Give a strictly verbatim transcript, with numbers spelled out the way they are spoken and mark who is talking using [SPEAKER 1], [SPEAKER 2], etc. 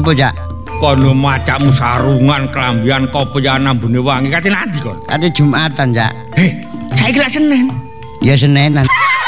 [SPEAKER 1] Apa, Cak?
[SPEAKER 2] Kono macakmu sarungan kelambian kopian ambune wangi kate nanti kon?
[SPEAKER 1] Kate Jumatan, Cak.
[SPEAKER 2] Heh, saiki lak Senin.
[SPEAKER 1] Ya Senin.